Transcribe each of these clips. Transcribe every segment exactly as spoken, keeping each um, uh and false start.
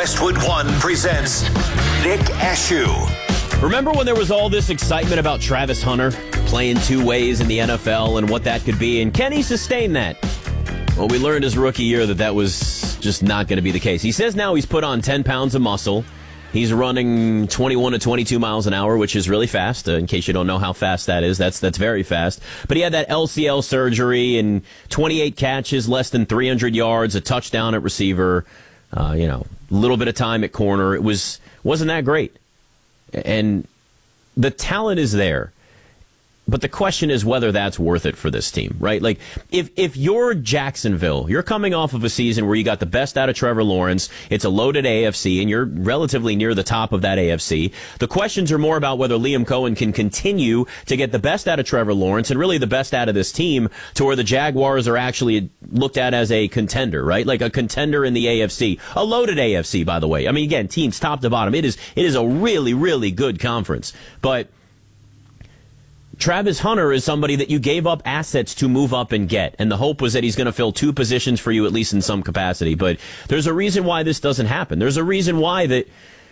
Westwood One presents Nick Ashew. Remember when there was all this excitement about Travis Hunter playing two ways in the N F L and what that could be? And can he sustain that? Well, we learned his rookie year that that was just not going to be the case. He says now he's put on ten pounds of muscle. He's running twenty-one to twenty-two miles an hour, which is really fast. Uh, in case you don't know how fast that is, that's that's very fast. But he had that L C L surgery and twenty-eight catches, less than three hundred yards, a touchdown at receiver, uh, you know, a little bit of time at corner. It was, wasn't that great. And the talent is there. But the question is whether that's worth it for this team, right? Like, if if you're Jacksonville, you're coming off of a season where you got the best out of Trevor Lawrence, it's a loaded A F C, and you're relatively near the top of that A F C. The questions are more about whether Liam Cohen can continue to get the best out of Trevor Lawrence and really the best out of this team to where the Jaguars are actually looked at as a contender, right? Like a contender in the A F C. A loaded A F C, by the way. I mean, again, teams top to bottom. It is it is a really, really good conference. But Travis Hunter is somebody that you gave up assets to move up and get, and the hope was that he's going to fill two positions for you, at least in some capacity. But there's a reason why this doesn't happen. There's a reason why that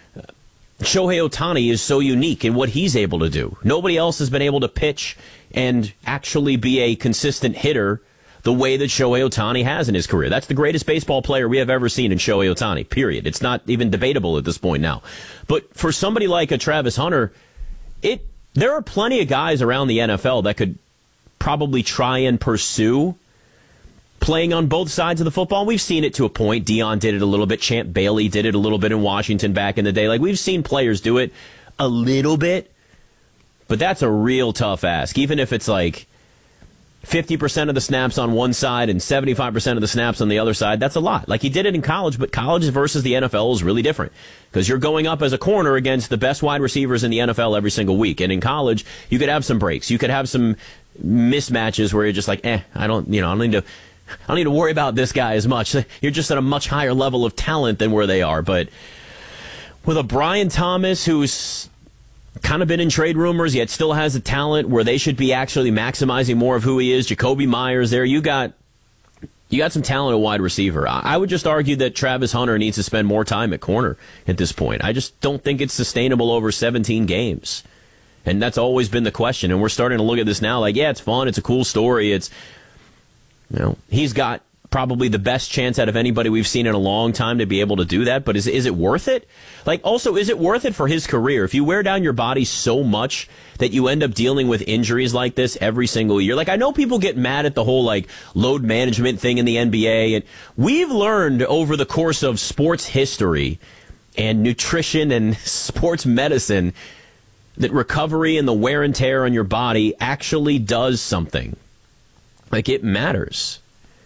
Shohei Ohtani is so unique in what he's able to do. Nobody else has been able to pitch and actually be a consistent hitter the way that Shohei Ohtani has in his career. That's the greatest baseball player we have ever seen in Shohei Ohtani, period. It's not even debatable at this point now. But for somebody like a Travis Hunter, it there are plenty of guys around the N F L that could probably try and pursue playing on both sides of the football. We've seen it to a point. Deion did it a little bit. Champ Bailey did it a little bit in Washington back in the day. Like, we've seen players do it a little bit, but that's a real tough ask. Even if it's like fifty percent of the snaps on one side and seventy-five percent of the snaps on the other side, that's a lot. Like, he did it in college, but college versus the N F L is really different because you're going up as a corner against the best wide receivers in the N F L every single week. And in college, you could have some breaks. You could have some mismatches where you're just like, eh, I don't, you know, I don't need to, I don't need to worry about this guy as much. You're just at a much higher level of talent than where they are. But with a Brian Thomas who's kind of been in trade rumors, yet still has a talent where they should be actually maximizing more of who he is. Jacoby Myers there. You got you got some talent at wide receiver. I would just argue that Travis Hunter needs to spend more time at corner at this point. I just don't think it's sustainable over seventeen games. And that's always been the question. And we're starting to look at this now like, yeah, it's fun. It's a cool story. It's, you know, he's got probably the best chance out of anybody we've seen in a long time to be able to do that. But is is it worth it? Like, also, is it worth it for his career? If you wear down your body so much that you end up dealing with injuries like this every single year. Like, I know people get mad at the whole, like, load management thing in the N B A. And we've learned over the course of sports history and nutrition and sports medicine that recovery and the wear and tear on your body actually does something. Like, it matters.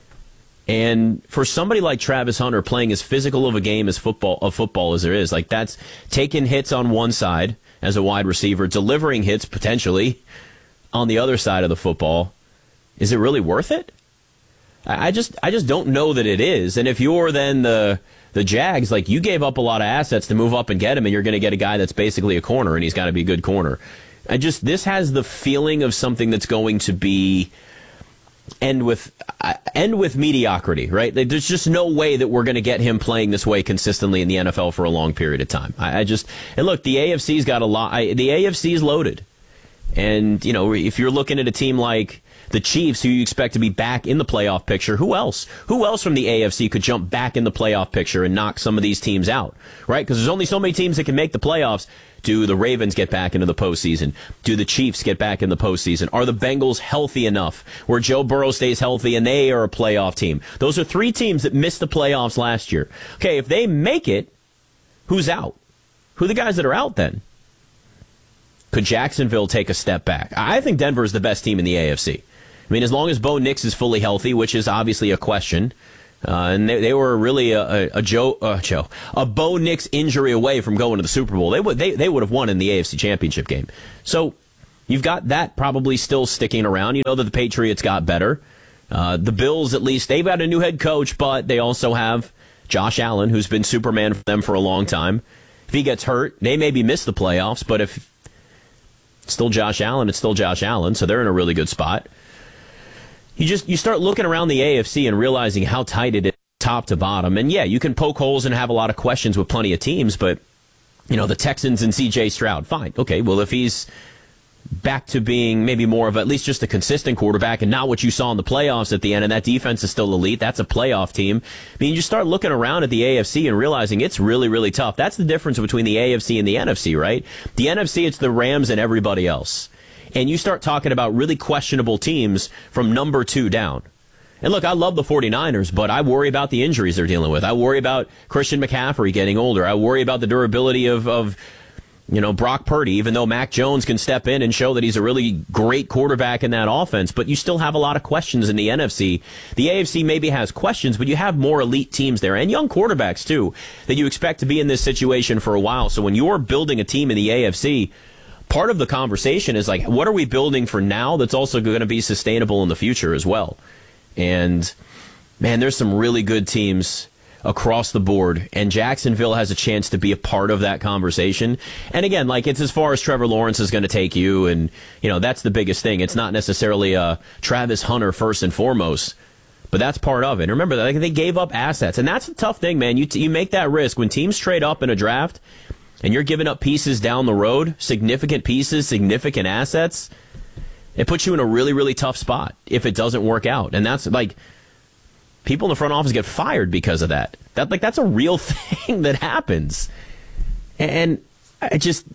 And for somebody like Travis Hunter playing as physical of a game as football of football as there is, like, that's taking hits on one side as a wide receiver, delivering hits potentially on the other side of the football. Is it really worth it? I just I just don't know that it is. And if you're then the the Jags, like, you gave up a lot of assets to move up and get him, and you're going to get a guy that's basically a corner, and he's got to be a good corner. I just this has the feeling of something that's going to be end with uh, end with mediocrity, right? There's just no way that we're going to get him playing this way consistently in the N F L for a long period of time. I, I just and look, the A F C's got a lot. I, the A F C's loaded, and you know, if you're looking at a team like the Chiefs, who you expect to be back in the playoff picture, who else? Who else from the A F C could jump back in the playoff picture and knock some of these teams out, right? Because there's only so many teams that can make the playoffs. Do the Ravens get back into the postseason? Do the Chiefs get back in the postseason? Are the Bengals healthy enough where Joe Burrow stays healthy and they are a playoff team? Those are three teams that missed the playoffs last year. Okay, if they make it, who's out? Who are the guys that are out then? Could Jacksonville take a step back? I think Denver is the best team in the A F C. I mean, as long as Bo Nix is fully healthy, which is obviously a question. Uh, and they, they were really a, a, a Joe, uh, Joe, a Bo Nix injury away from going to the Super Bowl. They would, they, they would have won in the A F C Championship game. So you've got that probably still sticking around. You know that the Patriots got better. Uh, the Bills, at least, they've got a new head coach, but they also have Josh Allen, who's been Superman for them for a long time. If he gets hurt, they maybe miss the playoffs, but if it's still Josh Allen, it's still Josh Allen, so they're in a really good spot. You just you start looking around the A F C and realizing how tight it is top to bottom. And yeah, you can poke holes and have a lot of questions with plenty of teams, but, you know, the Texans and C J Stroud, fine. Okay, well, if he's back to being maybe more of at least just a consistent quarterback and not what you saw in the playoffs at the end, and that defense is still elite, that's a playoff team. I mean, you just start looking around at the A F C and realizing it's really, really tough. That's the difference between the A F C and the N F C, right? The N F C, it's the Rams and everybody else. And you start talking about really questionable teams from number two down. And look, I love the 49ers, but I worry about the injuries they're dealing with. I worry about Christian McCaffrey getting older. I worry about the durability of, of you know, Brock Purdy, even though Mac Jones can step in and show that he's a really great quarterback in that offense. But you still have a lot of questions in the N F C. The A F C maybe has questions, but you have more elite teams there and young quarterbacks, too, that you expect to be in this situation for a while. So when you're building a team in the A F C, part of the conversation is like, what are we building for now that's also going to be sustainable in the future as well? And, man, there's some really good teams across the board, and Jacksonville has a chance to be a part of that conversation. And again, like, it's as far as Trevor Lawrence is going to take you, and, you know, that's the biggest thing. It's not necessarily uh, Travis Hunter first and foremost, but that's part of it. And remember, like, they gave up assets, and that's a tough thing, man. You, t- you make that risk. When teams trade up in a draft, and you're giving up pieces down the road, significant pieces, significant assets, it puts you in a really, really tough spot if it doesn't work out. And that's like, people in the front office get fired because of that. That like that's a real thing that happens. And I just,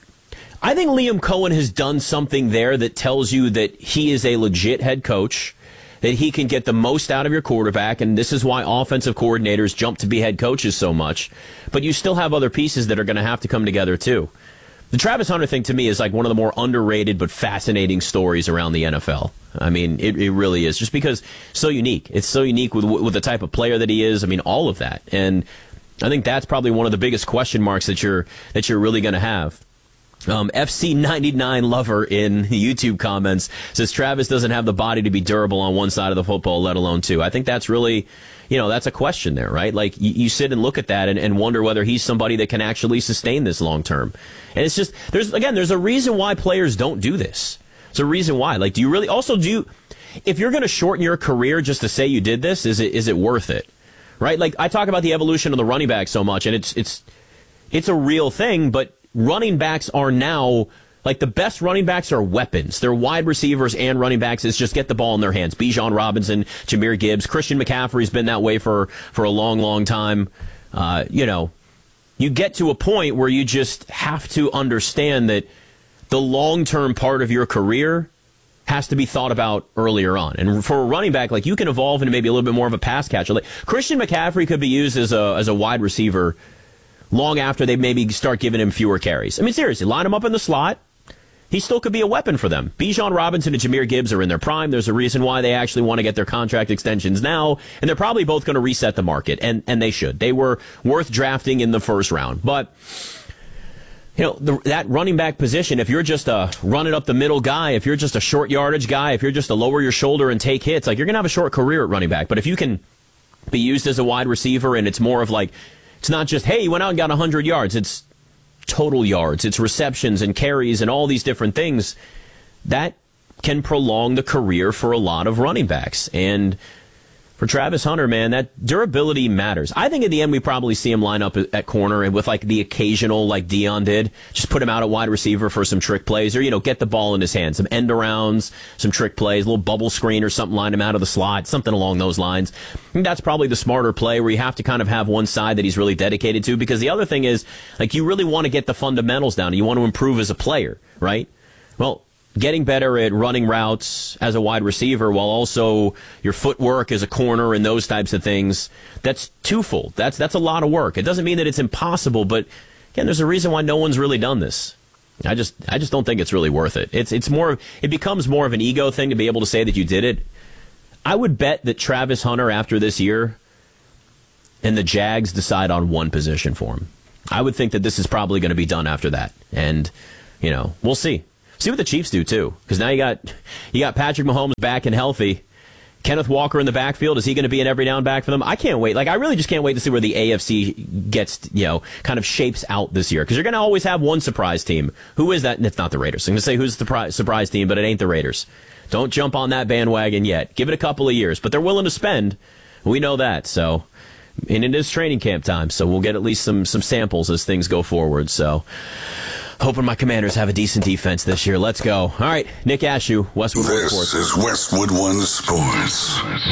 I think Liam Cohen has done something there that tells you that he is a legit head coach, that he can get the most out of your quarterback, and this is why offensive coordinators jump to be head coaches so much. But you still have other pieces that are going to have to come together too. The Travis Hunter thing to me is like one of the more underrated but fascinating stories around the N F L. I mean, it, it really is, just because it's so unique. It's so unique with with the type of player that he is. I mean, all of that. And I think that's probably one of the biggest question marks that you're that you're really going to have. Um, F C ninety-nine Lover in the YouTube comments says Travis doesn't have the body to be durable on one side of the football, let alone two. I think that's really, you know, that's a question there, right? Like, you, you sit and look at that and, and wonder whether he's somebody that can actually sustain this long term. And it's just, there's, again, there's a reason why players don't do this. There's a reason why. Like, do you really, also do you, if you're going to shorten your career just to say you did this, is it is it worth it? Right? Like, I talk about the evolution of the running back so much, and it's it's it's a real thing, but running backs are now, like, the best running backs are weapons. They're wide receivers and running backs is just get the ball in their hands. Bijan Robinson, Jahmyr Gibbs, Christian McCaffrey's been that way for, for a long, long time. Uh, you know, you get to a point where you just have to understand that the long-term part of your career has to be thought about earlier on. And for a running back, like, you can evolve into maybe a little bit more of a pass catcher. Like, Christian McCaffrey could be used as a as a wide receiver long after they maybe start giving him fewer carries. I mean, seriously, line him up in the slot. He still could be a weapon for them. Bijan Robinson and Jahmyr Gibbs are in their prime. There's a reason why they actually want to get their contract extensions now, and they're probably both going to reset the market, and, and they should. They were worth drafting in the first round. But, you know, the, that running back position, if you're just a run it up the middle guy, if you're just a short yardage guy, if you're just a lower your shoulder and take hits, like, you're going to have a short career at running back. But if you can be used as a wide receiver, and it's more of like, it's not just, hey, you went out and got one hundred yards. It's total yards. It's receptions and carries and all these different things. That can prolong the career for a lot of running backs. And for Travis Hunter, man, that durability matters. I think in the end we probably see him line up at corner and with, like, the occasional, like Dion did, just put him out at wide receiver for some trick plays, or, you know, get the ball in his hands, some end arounds, some trick plays, a little bubble screen or something, line him out of the slot, something along those lines. I think that's probably the smarter play, where you have to kind of have one side that he's really dedicated to, because the other thing is, like, you really want to get the fundamentals down and you want to improve as a player, right? Well, getting better at running routes as a wide receiver while also your footwork as a corner and those types of things, that's twofold. That's that's a lot of work. It doesn't mean that it's impossible, but again, there's a reason why no one's really done this. I just I just don't think it's really worth it. It's it's more it becomes more of an ego thing to be able to say that you did it. I would bet that Travis Hunter, after this year, and the Jags decide on one position for him. I would think that this is probably going to be done after that. And, you know, we'll see. See what the Chiefs do, too, because now you got you got Patrick Mahomes back and healthy. Kenneth Walker in the backfield, is he going to be an every down back for them? I can't wait. Like, I really just can't wait to see where the A F C gets, you know, kind of shapes out this year, because you're going to always have one surprise team. Who is that? It's not the Raiders. I'm going to say who's the surprise team, but it ain't the Raiders. Don't jump on that bandwagon yet. Give it a couple of years, but they're willing to spend We know that. So, and it is training camp time, so we'll get at least some some samples as things go forward. So, hoping my Commanders have a decent defense this year. Let's go. All right, Nick Ashew, Westwood One This Sports. is Westwood One Sports.